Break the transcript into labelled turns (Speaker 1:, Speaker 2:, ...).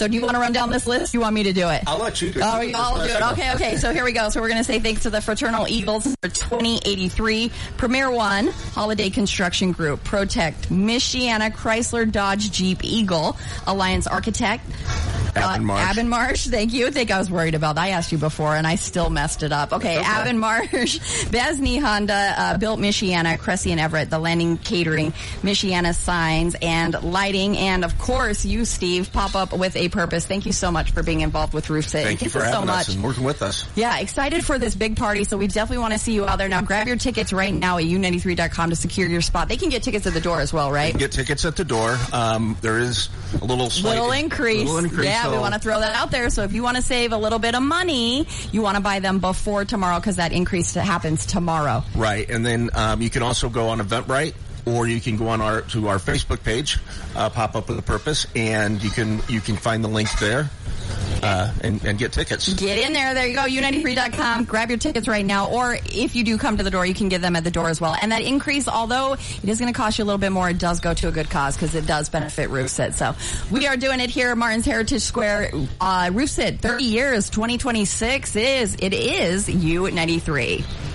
Speaker 1: So do you want to run down this list? Do you want me to do it?
Speaker 2: I'll let you do it.
Speaker 1: Oh, I'll do it. Okay. So here we go. So we're going to say thanks to the Fraternal Eagles for 2083, Premier One, Holiday Construction Group, Protect, Michiana, Chrysler, Dodge, Jeep, Eagle, Alliance Architect, Abinmarsh. Thank you. I think I was worried about that. I asked you before, and I still messed it up. Okay. Abinmarsh, Besney Honda, Built Michiana, Cressy and Everett, The Landing Catering, Michiana Signs and Lighting, and of course you, Steve, Pop Up with a Purpose. Thank you so much for being involved with Roof City.
Speaker 2: Thank you for having us and working with us.
Speaker 1: Yeah, excited for this big party, so we definitely want to see you out there. Now grab your tickets right now at u93.com to secure your spot. They can get tickets at the door as well, right?
Speaker 2: You can get tickets at the door. There is a little
Speaker 1: increase. Yeah, we want to throw that out there. So if you want to save a little bit of money, you want to buy them before tomorrow because that increase happens tomorrow.
Speaker 2: Right, and then you can also go on Eventbrite, or you can go on our Facebook page, Pop Up with a Purpose, and you can find the links there. And get tickets.
Speaker 1: Get in there. There you go. U93.com. Grab your tickets right now. Or if you do come to the door, you can get them at the door as well. And that increase, although it is going to cost you a little bit more, it does go to a good cause because it does benefit RoofSit. So we are doing it here at Martin's Heritage Square. RoofSit, 30 years, 2026 is U93.